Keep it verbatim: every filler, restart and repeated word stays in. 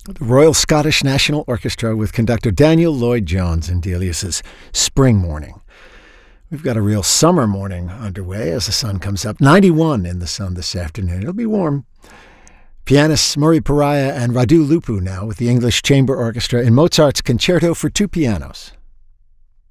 The Royal Scottish National Orchestra with conductor Daniel Lloyd-Jones in Delius's Spring Morning. We've got a real summer morning underway as the sun comes up. ninety-one in the sun this afternoon. It'll be warm. Pianists Murray Pariah and Radu Lupu now with the English Chamber Orchestra in Mozart's Concerto for Two Pianos.